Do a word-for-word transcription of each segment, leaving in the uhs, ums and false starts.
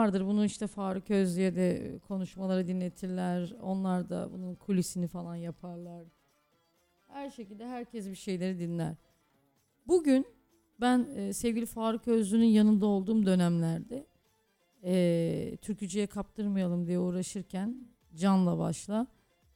vardır. Bunu işte Faruk Özlü'ye de konuşmaları dinletirler. Onlar da bunun kulisini falan yaparlar. Her şekilde herkes bir şeyleri dinler. Bugün ben e, sevgili Faruk Özlü'nün yanında olduğum dönemlerde e, türkücüye kaptırmayalım diye uğraşırken canla başla.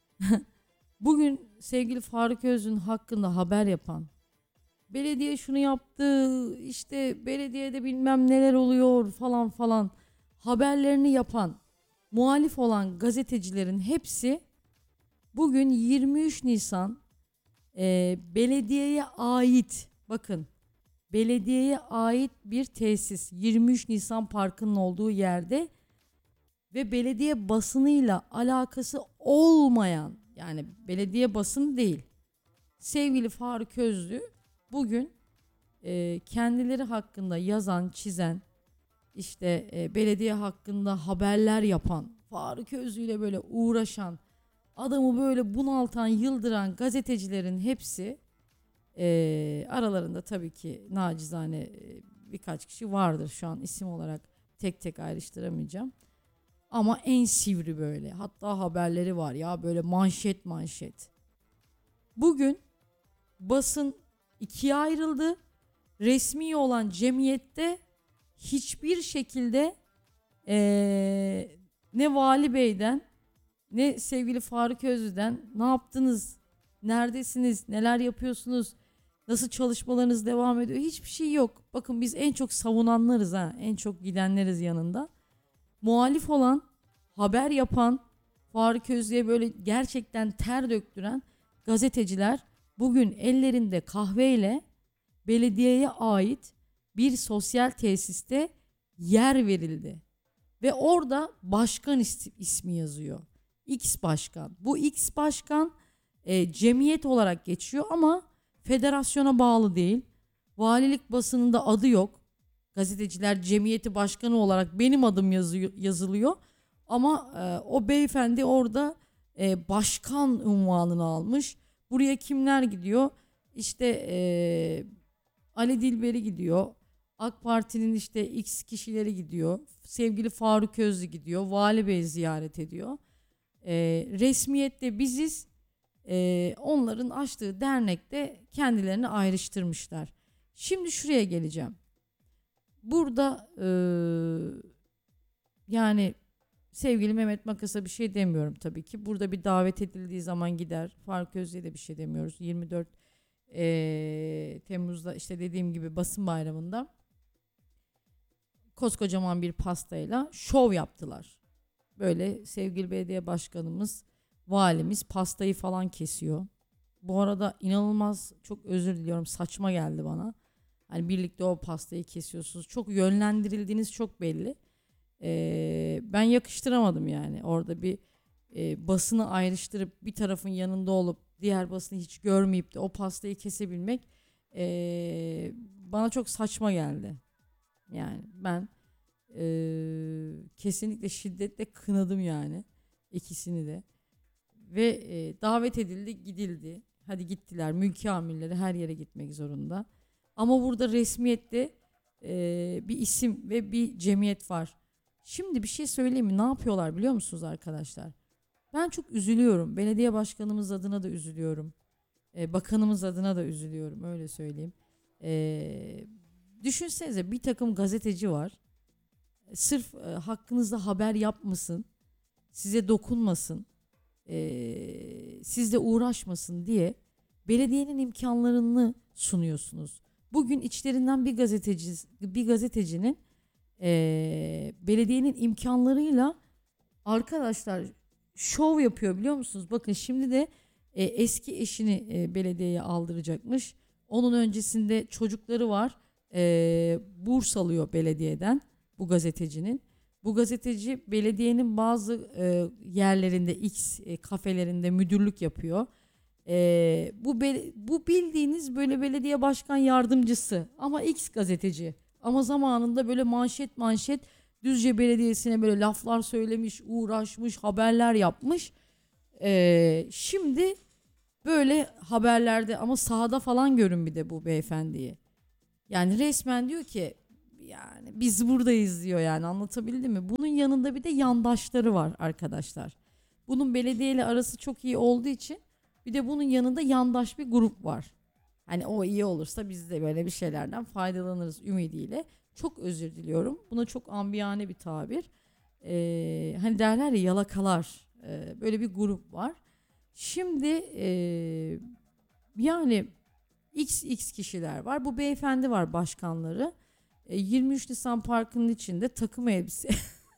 Bugün sevgili Faruk Özlü'nün hakkında haber yapan, belediye şunu yaptı, işte belediyede bilmem neler oluyor falan falan haberlerini yapan, muhalif olan gazetecilerin hepsi bugün yirmi üç Nisan e, belediyeye ait, bakın, belediyeye ait bir tesis, yirmi üç Nisan Parkı'nın olduğu yerde ve belediye basınıyla alakası olmayan, yani belediye basını değil, sevgili Faruk Özlü bugün e, kendileri hakkında yazan, çizen, işte e, belediye hakkında haberler yapan, Faruk Özlü ile böyle uğraşan, adamı böyle bunaltan, yıldıran gazetecilerin hepsi, e, aralarında tabii ki nacizane e, birkaç kişi vardır, şu an isim olarak tek tek ayrıştıramayacağım. Ama en sivri böyle. Hatta haberleri var ya, böyle manşet manşet. Bugün basın ikiye ayrıldı. Resmi olan cemiyette hiçbir şekilde ee, ne Vali Bey'den ne sevgili Faruk Özlü'den ne yaptınız, neredesiniz, neler yapıyorsunuz, nasıl çalışmalarınız devam ediyor, hiçbir şey yok. Bakın biz en çok savunanlarız, ha, en çok gidenleriz yanında. Muhalif olan, haber yapan, Faruk Özlü'ye böyle gerçekten ter döktüren gazeteciler bugün ellerinde kahveyle belediyeye ait bir sosyal tesiste yer verildi. Ve orada başkan ismi yazıyor. X başkan. Bu X başkan e, cemiyet olarak geçiyor ama federasyona bağlı değil. Valilik basınında adı yok. Gazeteciler Cemiyeti Başkanı olarak benim adım yazıyor, yazılıyor. Ama e, o beyefendi orada e, başkan unvanını almış. Buraya kimler gidiyor? İşte e, Ali Dilber'i gidiyor. AK Parti'nin işte X kişileri gidiyor. Sevgili Faruk Özlü gidiyor. Vali Bey ziyaret ediyor. E, resmiyette biziz. E, onların açtığı dernekte kendilerini ayrıştırmışlar. Şimdi şuraya geleceğim. Burada e, yani sevgili Mehmet Makas'a bir şey demiyorum tabii ki. Burada bir davet edildiği zaman gider. Faruk Özlü'ye de bir şey demiyoruz. yirmi dört e, Temmuz'da işte dediğim gibi basın bayramında koskocaman bir pastayla şov yaptılar. Böyle sevgili belediye başkanımız, valimiz pastayı falan kesiyor. Bu arada inanılmaz, çok özür diliyorum, saçma geldi bana. Hani birlikte o pastayı kesiyorsunuz. Çok yönlendirildiğiniz çok belli. Ee, ben yakıştıramadım yani. Orada bir e, basını ayrıştırıp bir tarafın yanında olup diğer basını hiç görmeyip de o pastayı kesebilmek e, bana çok saçma geldi. Yani ben e, kesinlikle şiddetle kınadım yani ikisini de. Ve e, davet edildi, gidildi. Hadi gittiler. Mülki amirleri her yere gitmek zorunda. Ama burada resmiyette e, bir isim ve bir cemiyet var. Şimdi bir şey söyleyeyim mi? Ne yapıyorlar biliyor musunuz arkadaşlar? Ben çok üzülüyorum. Belediye başkanımız adına da üzülüyorum. E, bakanımız adına da üzülüyorum. Öyle söyleyeyim. E, düşünsenize, bir takım gazeteci var. Sırf e, hakkınızda haber yapmasın, size dokunmasın, e, sizle uğraşmasın diye belediyenin imkanlarını sunuyorsunuz. Bugün içlerinden bir gazeteci, bir gazetecinin e, belediyenin imkanlarıyla arkadaşlar şov yapıyor biliyor musunuz? Bakın şimdi de e, eski eşini e, belediyeye aldıracakmış. Onun öncesinde çocukları var. E, burs alıyor belediyeden bu gazetecinin. Bu gazeteci belediyenin bazı e, yerlerinde, X e, kafelerinde müdürlük yapıyor. E, bu be, bu bildiğiniz böyle belediye başkan yardımcısı ama X gazeteci. Ama zamanında böyle manşet manşet Düzce Belediyesi'ne böyle laflar söylemiş, uğraşmış, haberler yapmış. E, şimdi böyle haberlerde ama sahada falan görün bir de bu beyefendiyi. Yani resmen diyor ki yani biz buradayız diyor, yani anlatabildim mi? Bunun yanında bir de yandaşları var arkadaşlar. Bunun belediyeyle arası çok iyi olduğu için bir de bunun yanında yandaş bir grup var. Hani o iyi olursa biz de böyle bir şeylerden faydalanırız ümidiyle. Çok özür diliyorum. Buna çok ambiyane bir tabir. Ee, hani derler ya, yalakalar. Ee, böyle bir grup var. Şimdi ee, yani X X kişiler var. Bu beyefendi var, başkanları. E, yirmi üç Nisan Parkı'nın içinde takım elbise.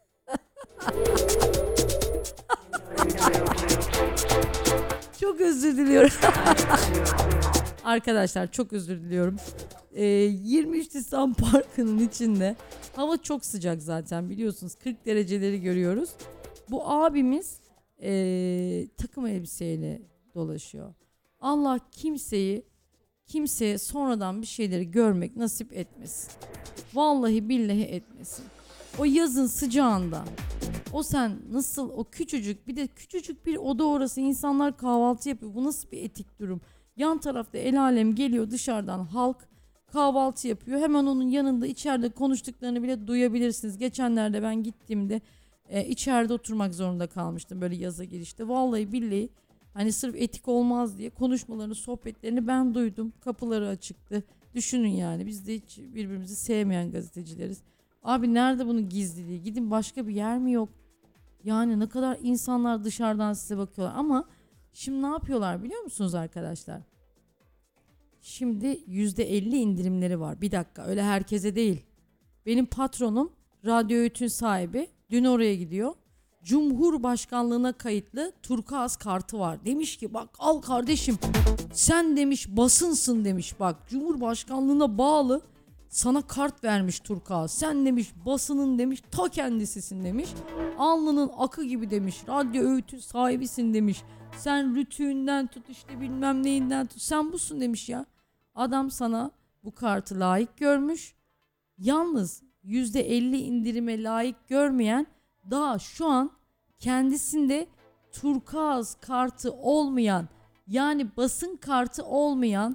Çok özür diliyorum. Arkadaşlar çok özür diliyorum. E, yirmi üç Nisan Parkı'nın içinde hava çok sıcak zaten, biliyorsunuz kırk dereceleri görüyoruz. Bu abimiz e, takım elbiseyle dolaşıyor. Allah kimseyi kimseye sonradan bir şeyleri görmek nasip etmesin. Vallahi billahi etmesin. O yazın sıcağında o sen nasıl o küçücük, bir de küçücük bir oda orası, insanlar kahvaltı yapıyor. Bu nasıl bir etik durum? Yan tarafta el alem geliyor dışarıdan, halk kahvaltı yapıyor. Hemen onun yanında içeride konuştuklarını bile duyabilirsiniz. Geçenlerde ben gittiğimde e, içeride oturmak zorunda kalmıştım böyle yaza girişte. Vallahi billahi hani sırf etik olmaz diye konuşmalarını, sohbetlerini ben duydum. Kapıları açıktı. Düşünün yani, biz de hiç birbirimizi sevmeyen gazetecileriz. Abi nerede bunun gizliliği? Gidin, başka bir yer mi yok? Yani ne kadar insanlar dışarıdan size bakıyorlar. Ama şimdi ne yapıyorlar biliyor musunuz arkadaşlar? Şimdi yüzde elli indirimleri var. Bir dakika, öyle herkese değil. Benim patronum, Radyo Öğüt'ün sahibi, dün oraya gidiyor. Cumhurbaşkanlığına kayıtlı turkuaz kartı var. Demiş ki bak al kardeşim, sen demiş basınsın demiş, bak Cumhurbaşkanlığına bağlı sana kart vermiş turkuaz. Sen demiş basının demiş ta kendisisin demiş. Alnının akı gibi demiş. Radyo Öğüt'ün sahibisin demiş. Sen rütüğünden tut işte bilmem neyinden tut. Sen busun demiş ya. Adam sana bu kartı layık görmüş. Yalnız yüzde elli indirime layık görmeyen daha şu an kendisinde turkuaz kartı olmayan, yani basın kartı olmayan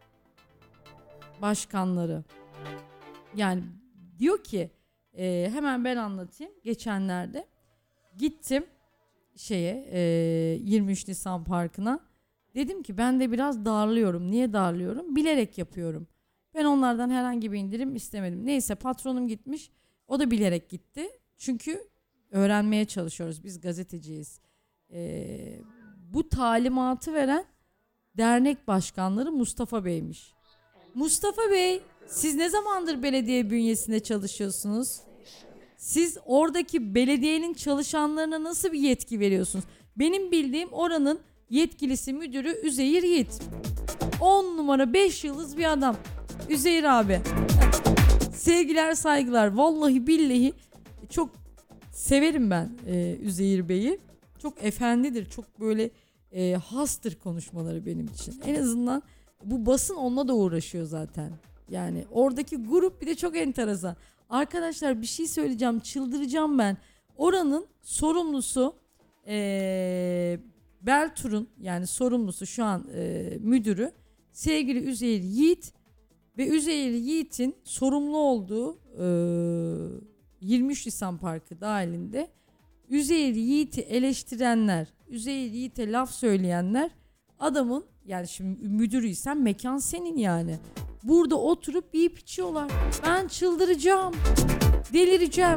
başkanları. Yani diyor ki e, hemen ben anlatayım. Geçenlerde gittim şeye e, yirmi üç Nisan Parkı'na. Dedim ki ben de biraz darlıyorum. Niye darlıyorum? Bilerek yapıyorum. Ben onlardan herhangi bir indirim istemedim. Neyse, patronum gitmiş. O da bilerek gitti. Çünkü öğrenmeye çalışıyoruz. Biz gazeteciyiz. Ee, bu talimatı veren dernek başkanları Mustafa Bey'miş. Mustafa Bey, siz ne zamandır belediye bünyesinde çalışıyorsunuz? Siz oradaki belediyenin çalışanlarına nasıl bir yetki veriyorsunuz? Benim bildiğim oranın yetkilisi, müdürü Üzeyir Yiğit. on numara beş yıldız bir adam. Üzeyir abi. Sevgiler, saygılar. Vallahi billahi çok severim ben e, Üzeyir Bey'i. Çok efendidir. Çok böyle e, hastır konuşmaları benim için. En azından bu basın onunla da uğraşıyor zaten. Yani oradaki grup bir de çok enteresan. Arkadaşlar bir şey söyleyeceğim. Çıldıracağım ben. Oranın sorumlusu e, Beltur'un, yani sorumlusu şu an e, müdürü sevgili Üzeyir Yiğit ve Üzeyir Yiğit'in sorumlu olduğu e, yirmi üç Nisan Parkı dahilinde Üzeyir Yiğit'i eleştirenler, Üzeyir Yiğit'e laf söyleyenler, adamın, yani şimdi müdürüysen mekan senin yani. Burada oturup yiyip içiyorlar. Ben çıldıracağım. Delireceğim.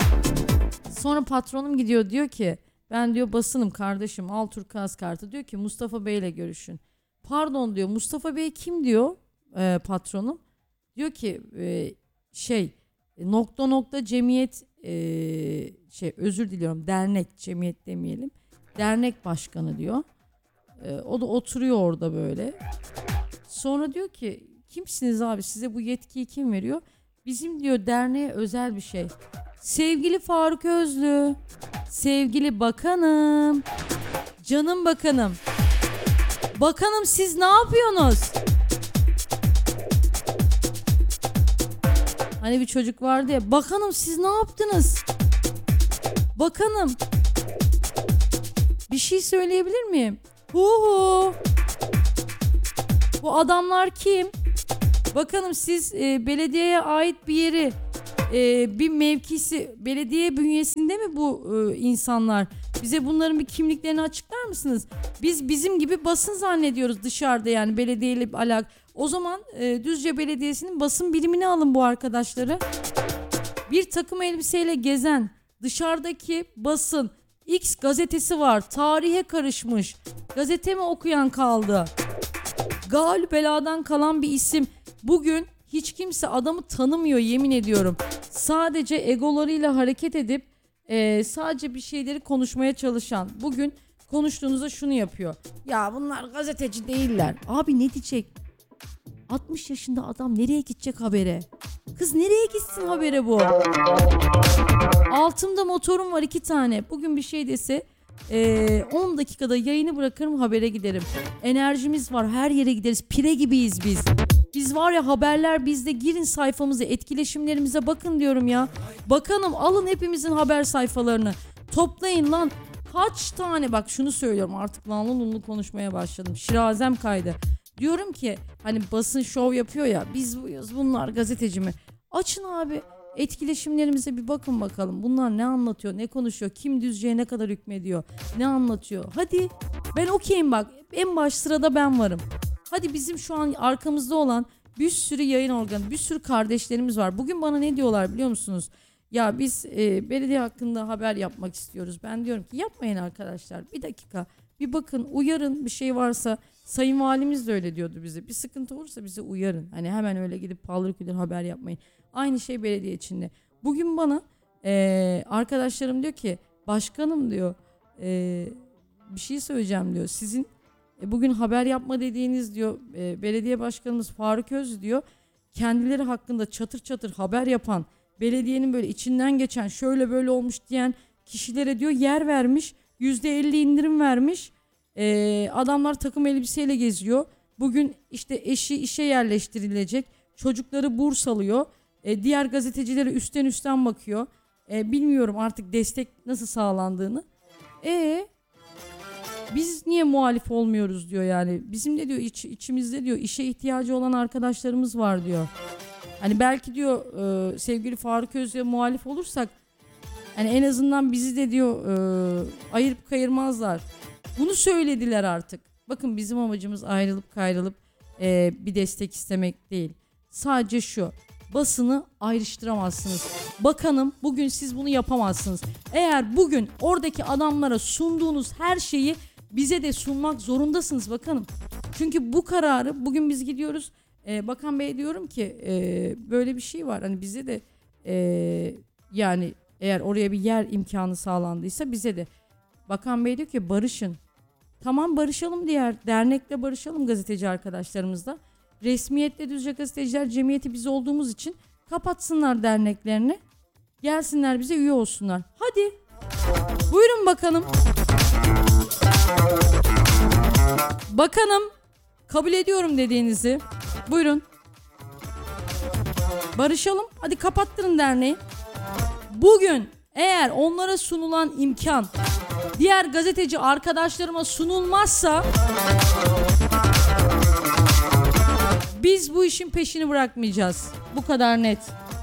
Sonra patronum gidiyor, diyor ki ben diyor basınım kardeşim, al turkuaz kartı. Diyor ki Mustafa Bey'le görüşün. Pardon diyor, Mustafa Bey kim diyor e, patronum. Diyor ki e, şey nokta nokta cemiyet e, şey özür diliyorum dernek, cemiyet demeyelim. Dernek başkanı diyor. E, o da oturuyor orada böyle. Sonra diyor ki kimsiniz abi, size bu yetkiyi kim veriyor? Bizim diyor derneğe özel bir şey. Sevgili Faruk Özlü, sevgili bakanım, canım bakanım. Bakanım siz ne yapıyorsunuz? Hani bir çocuk vardı ya, bakanım siz ne yaptınız? Bakanım, bir şey söyleyebilir miyim? Hu hu. Bu adamlar kim? Bakanım siz e, belediyeye ait bir yeri e, bir mevkisi belediye bünyesinde mi bu e, insanlar? Bize bunların bir kimliklerini açıklar mısınız? Biz bizim gibi basın zannediyoruz dışarıda, yani belediyeyle alak. O zaman e, Düzce Belediyesi'nin basın birimini alın bu arkadaşları. Bir takım elbiseyle gezen dışarıdaki basın, X gazetesi var, tarihe karışmış. Gazete mi okuyan kaldı? Galip beladan kalan bir isim. Bugün hiç kimse adamı tanımıyor, yemin ediyorum. Sadece egolarıyla hareket edip e, sadece bir şeyleri konuşmaya çalışan. Bugün konuştuğunuzda şunu yapıyor. Ya bunlar gazeteci değiller. Abi ne diyecek? altmış yaşında adam nereye gidecek habere? Kız nereye gitsin habere bu? Altımda motorum var iki tane. Bugün bir şey dese e, on dakikada yayını bırakırım, habere giderim. Enerjimiz var, her yere gideriz. Pire gibiyiz biz. Biz var ya, haberler bizde, girin sayfamıza, etkileşimlerimize bakın diyorum ya. Bakanım alın hepimizin haber sayfalarını. Toplayın lan. Kaç tane, bak şunu söylüyorum artık, lanlı lunlu konuşmaya başladım. Şirazem kaydı. Diyorum ki hani basın şov yapıyor ya, biz buyuz, bunlar gazeteci mi? Açın abi etkileşimlerimize bir bakın bakalım. Bunlar ne anlatıyor, ne konuşuyor, kim Düzce'ye ne kadar hükmediyor, ne anlatıyor. Hadi ben okeyim, bak en baş sırada ben varım. Hadi bizim şu an arkamızda olan bir sürü yayın organı, bir sürü kardeşlerimiz var. Bugün bana ne diyorlar biliyor musunuz? Ya biz e, belediye hakkında haber yapmak istiyoruz. Ben diyorum ki yapmayın arkadaşlar, bir dakika. Bir bakın, uyarın, bir şey varsa. Sayın Valimiz de öyle diyordu bize. Bir sıkıntı olursa bizi uyarın. Hani hemen öyle gidip paldır küldür haber yapmayın. Aynı şey belediye içinde. Bugün bana e, arkadaşlarım diyor ki, başkanım diyor, e, bir şey söyleyeceğim diyor. Sizin e, bugün haber yapma dediğiniz diyor e, belediye başkanımız Faruk Öz diyor, kendileri hakkında çatır çatır haber yapan, belediyenin böyle içinden geçen, şöyle böyle olmuş diyen kişilere diyor yer vermiş. yüzde elli indirim vermiş. Ee, adamlar takım elbiseyle geziyor. Bugün işte eşi işe yerleştirilecek. Çocukları burs alıyor. Ee, diğer gazetecilere üstten üstten bakıyor. Ee, bilmiyorum artık destek nasıl sağlandığını. E biz niye muhalif olmuyoruz diyor yani. Bizim de diyor iç, içimizde diyor işe ihtiyacı olan arkadaşlarımız var diyor. Hani belki diyor e, sevgili Faruk Öz'e muhalif olursak hani en azından bizi de diyor e, ayırıp kayırmazlar. Bunu söylediler artık. Bakın bizim amacımız ayrılıp kayrılıp e, bir destek istemek değil. Sadece şu: basını ayrıştıramazsınız. Bakanım bugün siz bunu yapamazsınız. Eğer bugün oradaki adamlara sunduğunuz her şeyi bize de sunmak zorundasınız bakanım. Çünkü bu kararı bugün biz gidiyoruz. E, Bakan Bey diyorum ki e, böyle bir şey var. Hani bize de e, yani eğer oraya bir yer imkanı sağlandıysa bize de. Bakan Bey diyor ki barışın. Tamam barışalım, diğer dernekle barışalım gazeteci arkadaşlarımızla. Resmiyetle Düzce Gazeteciler Cemiyeti biz olduğumuz için kapatsınlar derneklerini. Gelsinler bize üye olsunlar. Hadi. Buyurun bakanım. Bakanım kabul ediyorum dediğinizi. Buyurun. Barışalım. Hadi kapattırın derneği. Bugün eğer onlara sunulan imkan diğer gazeteci arkadaşlarıma sunulmazsa biz bu işin peşini bırakmayacağız. Bu kadar net.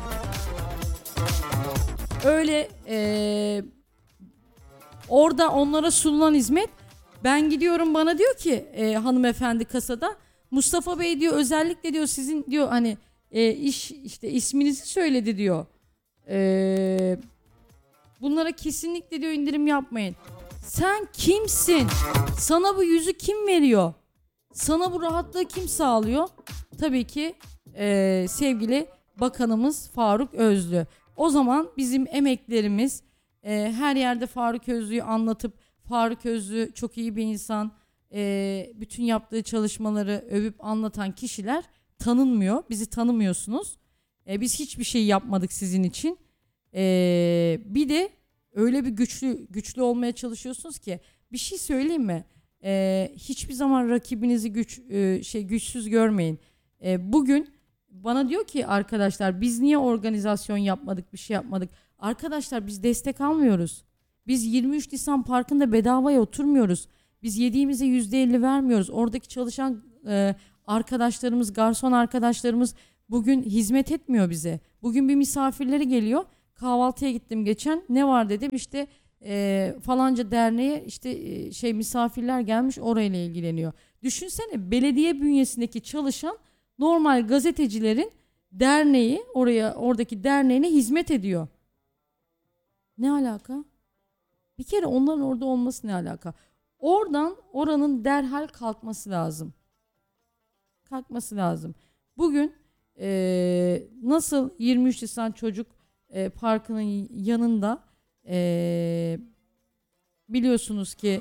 Öyle ee, orada onlara sunulan hizmet, ben gidiyorum bana diyor ki e, hanımefendi kasada, Mustafa Bey diyor özellikle diyor sizin diyor hani e, iş işte isminizi söyledi diyor. Eee Bunlara kesinlikle diyor indirim yapmayın. Sen kimsin? Sana bu yüzü kim veriyor? Sana bu rahatlığı kim sağlıyor? Tabii ki e, sevgili bakanımız Faruk Özlü. O zaman bizim emeklerimiz e, her yerde Faruk Özlü'yü anlatıp, Faruk Özlü çok iyi bir insan, e, bütün yaptığı çalışmaları övüp anlatan kişiler tanınmıyor. Bizi tanımıyorsunuz. E, biz hiçbir şey yapmadık sizin için. Ee, bir de öyle bir güçlü güçlü olmaya çalışıyorsunuz ki, bir şey söyleyeyim mi? Ee, hiçbir zaman rakibinizi güç e, şey güçsüz görmeyin. Ee, bugün bana diyor ki arkadaşlar, biz niye organizasyon yapmadık, bir şey yapmadık? Arkadaşlar biz destek almıyoruz. Biz yirmi üç Nisan Parkı'nda bedavaya oturmuyoruz. Biz yediğimize yüzde elli vermiyoruz. Oradaki çalışan e, arkadaşlarımız, garson arkadaşlarımız Bugün hizmet etmiyor bize. Bugün bir misafirleri geliyor. Kahvaltıya gittim geçen. Ne var dedim. İşte e, falanca derneğe işte e, şey misafirler gelmiş, orayla ilgileniyor. Düşünsene, belediye bünyesindeki çalışan normal gazetecilerin derneği, oraya oradaki derneğine hizmet ediyor. Ne alaka? Bir kere onların orada olması ne alaka? Oradan oranın derhal kalkması lazım. Kalkması lazım. Bugün e, nasıl yirmi üç Nisan Çocuk e, Parkı'nın yanında e, biliyorsunuz ki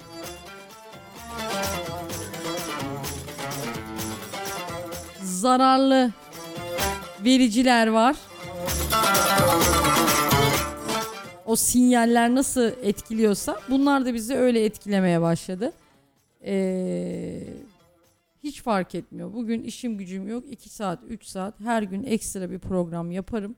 zararlı vericiler var. O sinyaller nasıl etkiliyorsa bunlar da bizi öyle etkilemeye başladı. Ee, hiç fark etmiyor. Bugün işim gücüm yok. iki saat, üç saat her gün ekstra bir program yaparım.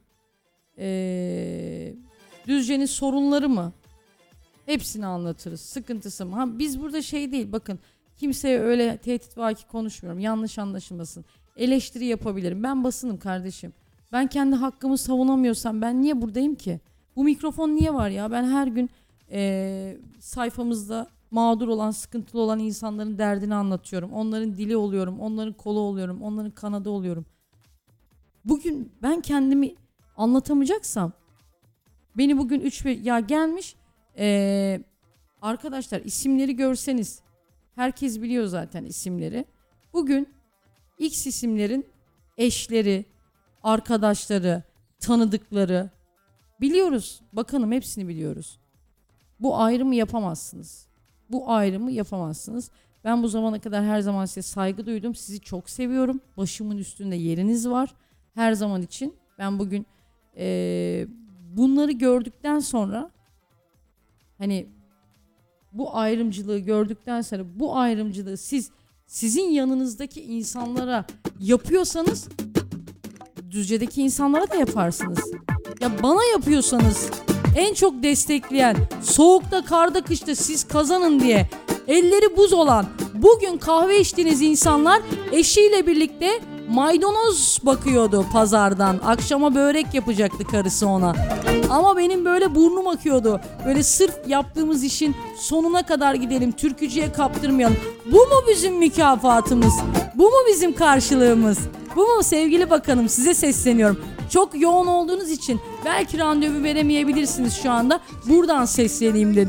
Ee, Düzce'nin sorunları mı? Hepsini anlatırız. Sıkıntısı mı? Ha, biz burada şey değil, bakın kimseye öyle tehditvaki konuşmuyorum. Yanlış anlaşılmasın. Eleştiri yapabilirim. Ben basınım kardeşim. Ben kendi hakkımı savunamıyorsam ben niye buradayım ki? Bu mikrofon niye var ya? Ben her gün e, sayfamızda mağdur olan, sıkıntılı olan insanların derdini anlatıyorum. Onların dili oluyorum, onların kolu oluyorum, onların kanadı oluyorum. Bugün ben kendimi anlatamayacaksam, beni bugün üç ya gelmiş e, arkadaşlar, isimleri görseniz, herkes biliyor zaten isimleri. Bugün X isimlerin eşleri, arkadaşları, tanıdıkları biliyoruz. Bakanım, hepsini biliyoruz. Bu ayrımı yapamazsınız. Bu ayrımı yapamazsınız. Ben bu zamana kadar her zaman size saygı duydum. Sizi çok seviyorum. Başımın üstünde yeriniz var. Her zaman için. Ben bugün e, bunları gördükten sonra, hani bu ayrımcılığı gördükten sonra, bu ayrımcılığı siz sizin yanınızdaki insanlara yapıyorsanız Düzce'deki insanlara da yaparsınız. Ya bana yapıyorsanız, en çok destekleyen, soğukta, karda, kışta siz kazanın diye elleri buz olan, bugün kahve içtiğiniz insanlar eşiyle birlikte maydanoz bakıyordu pazardan. Akşama börek yapacaktı karısı ona. Ama benim böyle burnum akıyordu. Böyle sırf yaptığımız işin sonuna kadar gidelim, türkücüye kaptırmayalım. Bu mu bizim mükafatımız? Bu mu bizim karşılığımız? Bu mu sevgili bakanım? Size sesleniyorum. Çok yoğun olduğunuz için belki randevu veremeyebilirsiniz şu anda. Buradan sesleneyim dedim.